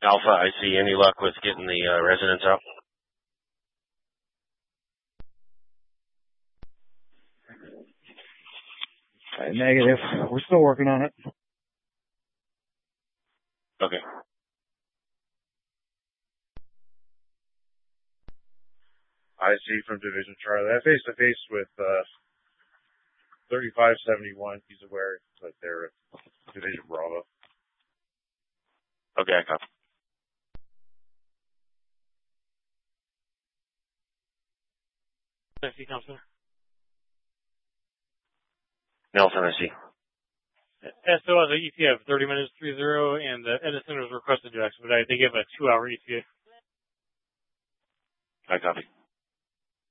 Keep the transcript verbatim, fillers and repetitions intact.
Alpha, I see. Any luck with getting the uh, residents out? Uh, negative. We're still working on it. Okay. I see from Division Charlie. I face to face with uh, thirty-five seventy-one. He's aware that they're at Division Bravo. Okay, I copy. I see, Counselor. Nelson, I see. S O has an E T A of thirty minutes three zero, and the Edison was requested to expedite. They give a two-hour E T A. I copy.